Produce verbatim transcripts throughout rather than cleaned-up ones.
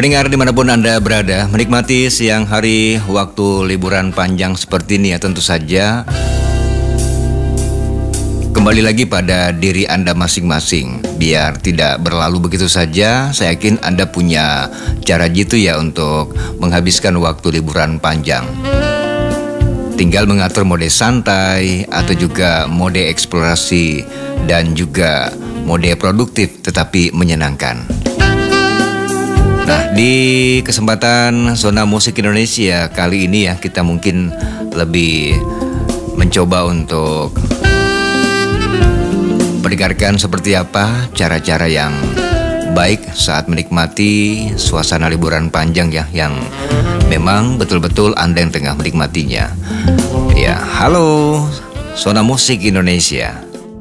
Pendengar dimanapun Anda berada, menikmati siang hari waktu liburan panjang seperti ini ya, tentu saja kembali lagi pada diri Anda masing-masing. Biar tidak berlalu begitu saja, saya yakin Anda punya cara jitu ya untuk menghabiskan waktu liburan panjang. Tinggal mengatur mode santai atau juga mode eksplorasi dan juga mode produktif tetapi menyenangkan. Nah, di kesempatan Zona Musik Indonesia kali ini ya, kita mungkin lebih mencoba untuk mendengarkan seperti apa cara-cara yang baik saat menikmati suasana liburan panjang ya, yang memang betul-betul Anda yang tengah menikmatinya. Ya, halo Zona Musik Indonesia.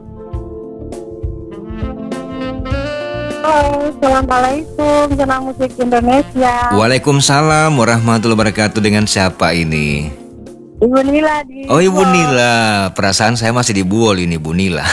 Halo, Assalamualaikum, Zona Musik Indonesia. Waalaikumsalam warahmatullahi wabarakatuh. Dengan siapa ini? Ibu Nila di Oh, Ibu Buol. Nila. Perasaan saya masih di Buol ini, Bu Nila.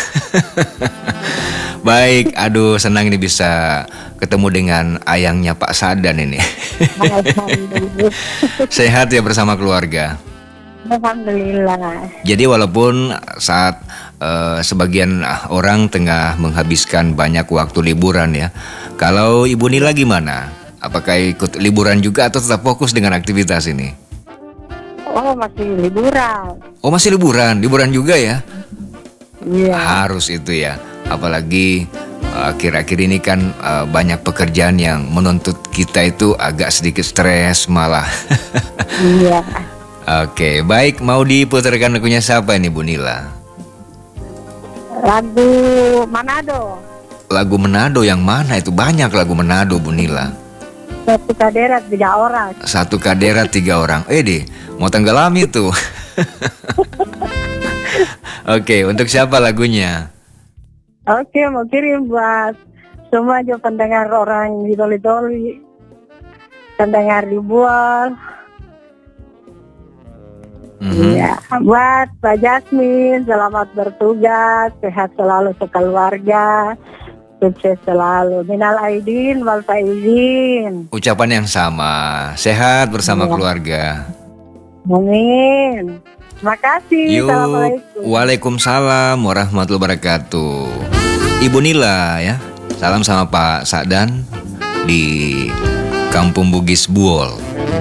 Baik, aduh senang ini bisa ketemu dengan ayangnya Pak Sadan ini. Alhamdulillah. Sehat ya bersama keluarga. Alhamdulillah. Jadi walaupun saat uh, sebagian orang tengah menghabiskan banyak waktu liburan ya, kalau Ibu Nila gimana? Apakah ikut liburan juga atau tetap fokus dengan aktivitas ini? Oh, masih liburan. Oh, masih liburan, liburan juga ya? Iya. Harus itu ya. Apalagi uh, akhir-akhir ini kan uh, banyak pekerjaan yang menuntut kita itu agak sedikit stres malah. Iya. Oke, baik. Mau diputarkan lagunya siapa ini, Bu Nila? Lagu Manado. Lagu Manado yang mana itu? Banyak lagu Manado, Bu Nila. Satu kadera tiga orang. Satu kadera tiga orang. Eh deh, mau tenggelam itu. Oke, untuk siapa lagunya? Oke, mau kirim buat semua aja pendengar orang di Doli-Doli, pendengar di Buol. Mhm. Iya, buat Pak Jasmine, selamat bertugas, sehat selalu sekeluarga, sukses selalu. Minal aidin wal faizin. Ucapan yang sama. Sehat bersama Iya. keluarga. Amin. Terima kasih. Yuk, Assalamualaikum. waalaikumsalam warahmatullahi wabarakatuh. Ibu Nila ya, salam sama Pak Sadan di Kampung Bugis Buol.